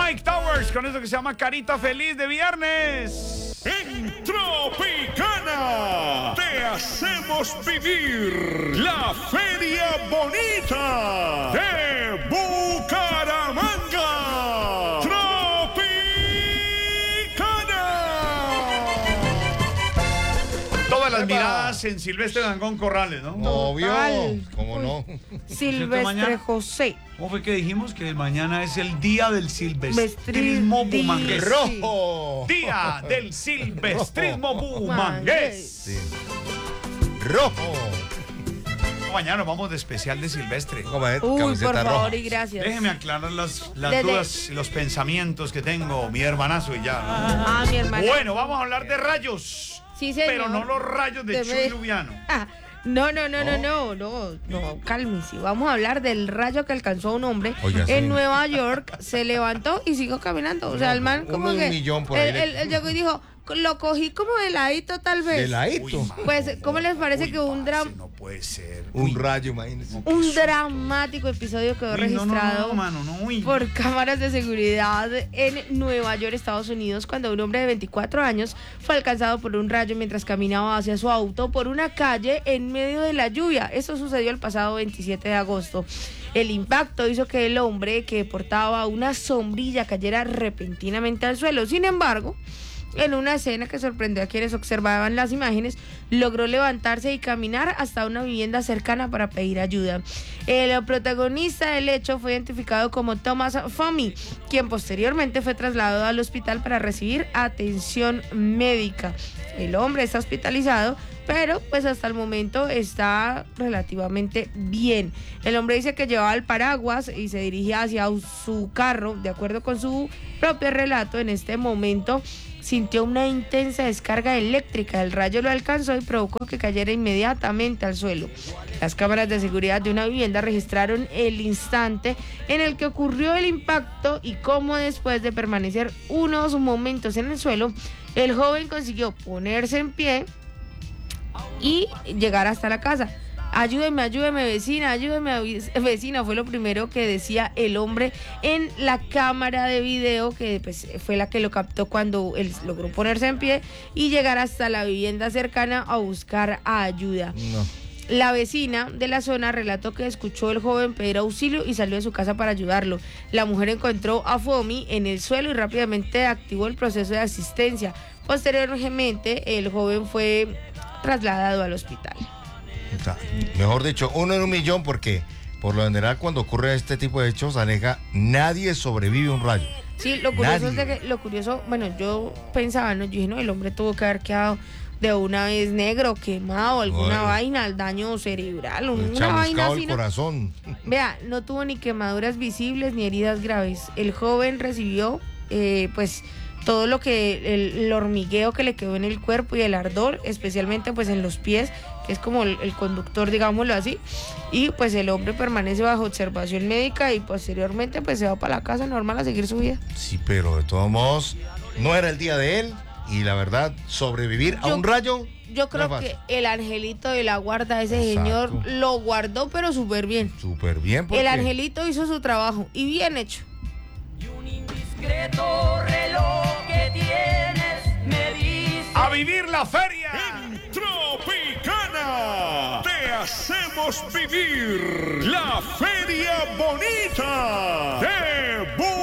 Mike Towers con esto que se llama Carita Feliz de viernes. En Tropicana te hacemos vivir la Feria Bonita de Bucaramanga. Todas las miradas en Silvestre Dangond Corrales, ¿no? Obvio, Total. ¿cómo no? Silvestre mañana? José. ¿Cómo fue que dijimos que mañana es el día del silvestrismo bumangués? Rojo. Día del silvestrismo bumangués. Sí. Rojo. Mañana nos vamos de especial de Silvestre. Uy, por Camiseta favor roja. y gracias. Déjeme aclarar las Desde- dudas y los pensamientos que tengo, mi hermanazo y ya. Ah, mi hermana. Bueno, vamos a hablar de rayos. Sí, señor. Pero no los rayos de Deme- Chuy Lubiano. Ah, no, cálmese. Vamos a hablar del rayo que alcanzó a un hombre Oiga, sí. en Nueva York, se levantó y siguió caminando. O sea, el man como un que... millón por ahí Él llegó y dijo, lo cogí como de ladito tal vez. De ladito. Pues, ¿cómo les parece Uy, que un parce, no puede ser. Un Uy, rayo, imagínese. un dramático episodio quedó uy, registrado no, mano, no, uy. por cámaras de seguridad en Nueva York, Estados Unidos, cuando un hombre de 24 años fue alcanzado por un rayo mientras caminaba hacia su auto por una calle en medio de la lluvia? Esto sucedió el pasado 27 de agosto. El impacto hizo que el hombre, que portaba una sombrilla, cayera repentinamente al suelo. Sin embargo, en una escena que sorprendió a quienes observaban las imágenes, logró levantarse y caminar hasta una vivienda cercana para pedir ayuda. El protagonista del hecho fue identificado como Thomas Fomey, quien posteriormente fue trasladado al hospital para recibir atención médica. El hombre está hospitalizado, pero pues hasta el momento está relativamente bien. El hombre dice que llevaba el paraguas y se dirigía hacia su carro. De acuerdo con su propio relato, en este momento sintió una intensa descarga eléctrica. El rayo lo alcanzó y provocó que cayera inmediatamente al suelo. Las cámaras de seguridad de una vivienda registraron el instante en el que ocurrió el impacto y cómo después de permanecer unos momentos en el suelo, el joven consiguió ponerse en pie y llegar hasta la casa. Ayúdeme, vecina, vecina, fue lo primero que decía el hombre en la cámara de video, que pues fue la que lo captó cuando él logró ponerse en pie y llegar hasta la vivienda cercana a buscar ayuda. No. La vecina de la zona relató que escuchó al joven pedir auxilio y salió de su casa para ayudarlo. La mujer encontró a Fomey en el suelo y rápidamente activó el proceso de asistencia. Posteriormente, el joven fue trasladado al hospital. O sea, mejor dicho, 1 en 1.000.000, porque por lo general cuando ocurre este tipo de hechos, Aleja, nadie sobrevive a un rayo. Sí, lo curioso Nadie. es de que, bueno, yo pensaba, ¿no? Yo dije, no, el hombre tuvo que haber quedado de una vez negro, quemado, alguna Bueno. vaina, el daño cerebral, una vaina Chamuscado así, el ¿no? corazón. Vea, no tuvo ni quemaduras visibles ni heridas graves. El joven recibió, pues, todo lo que, el hormigueo que le quedó en el cuerpo y el ardor, especialmente pues en los pies, que es como el conductor, digámoslo así. Y pues el hombre permanece bajo observación médica y posteriormente pues se va para la casa normal a seguir su vida. Sí, pero de todos modos, no era el día de él y la verdad, sobrevivir a un rayo. Yo creo no es que fácil. el angelito de la guarda, ese Exacto. señor, lo guardó pero súper bien. Súper bien, porque El angelito hizo su trabajo y bien hecho. Discreto reloj que tienes me dice. ¡A vivir la feria! En Tropicana te hacemos vivir la Feria Bonita de